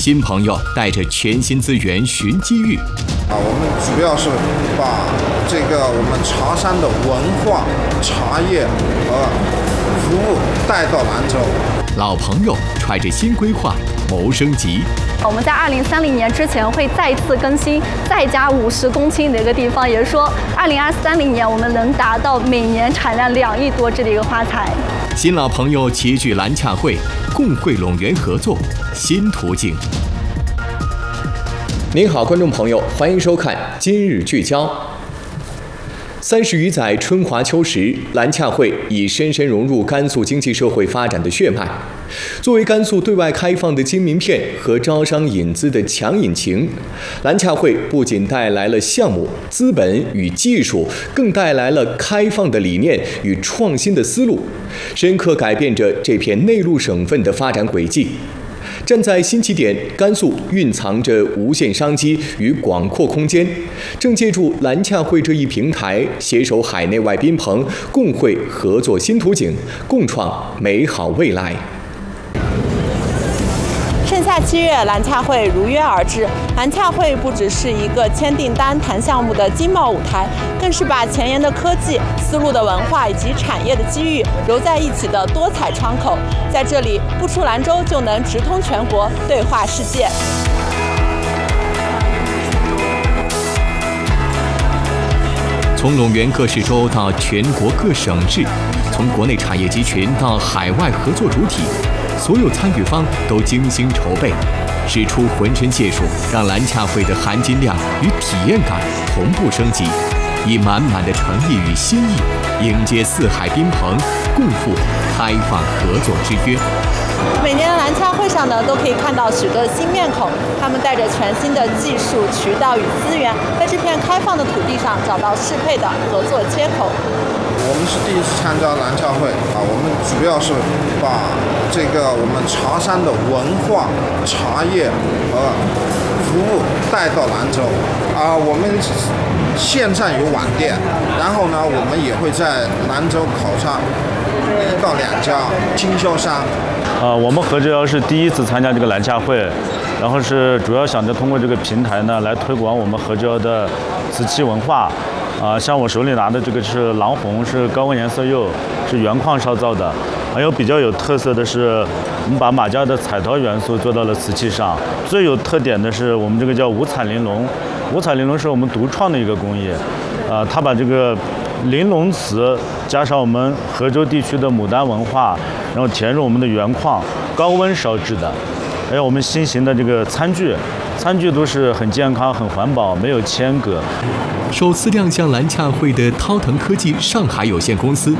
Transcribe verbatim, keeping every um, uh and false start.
新朋友带着全新资源寻机遇。 啊，我们主要是把这个我们茶山的文化、茶叶和服务带到兰州。 老朋友揣着新规划谋升级。 我们在二零三零年之前会再次更新，再加五十公顷的一个地方，也就是说，二零二三零年我们能达到每年产量两亿多支的一个花材。 新老朋友齐聚兰洽会，共汇拢源合作新途径。您好，观众朋友，欢迎收看《今日聚焦》。三十余载春华秋实，兰洽会已深深融入甘肃经济社会发展的血脉。作为甘肃对外开放的金名片和招商引资的强引擎，兰洽会不仅带来了项目、资本与技术，更带来了开放的理念与创新的思路，深刻改变着这片内陆省份的发展轨迹。站在新起点，甘肃蕴藏着无限商机与广阔空间，正借助兰洽会这一平台，携手海内外宾朋，共绘合作新途径，共创美好未来。 盛夏七月，兰洽会如约而至。兰洽会不只是一个签订单、谈项目的经贸舞台，更是把前沿的科技、丝路的文化以及产业的机遇揉在一起的多彩窗口。在这里，不出兰州就能直通全国，对话世界。 从陇源各市州到全国各省市，从国内产业集群到海外合作主体，所有参与方都精心筹备，使出浑身解数，让兰洽会的含金量与体验感同步升级，以满满的诚意与心意迎接四海宾朋，共赴开放合作之约。 每年的兰洽会上呢，都可以看到许多新面孔，他们带着全新的技术、渠道与资源，在这片开放的土地上找到适配的合作切口。 我们是第一次参加兰洽会啊，我们主要是把这个我们茶山的文化、茶叶和服务带到兰州啊。我们线上有网店，然后呢，我们也会在兰州考察一到两家经销商。 呃，我们何之遥是第一次参加这个兰洽会，然后是主要想着通过这个平台呢，来推广我们何之遥的瓷器文化。啊、呃，像我手里拿的这个是狼红，是高温颜色釉，是原矿烧造的。还有比较有特色的是，我们把马家的彩陶元素做到了瓷器上。最有特点的是我们这个叫五彩玲珑，五彩玲珑是我们独创的一个工艺。啊、呃，它把这个玲珑瓷加上我们河州地区的牡丹文化，然后填入我们的原矿，高温烧制的。还有我们新型的这个餐具，餐具都是很健康、很环保，没有铅镉。 首次亮相兰洽会的滔腾科技上海有限公司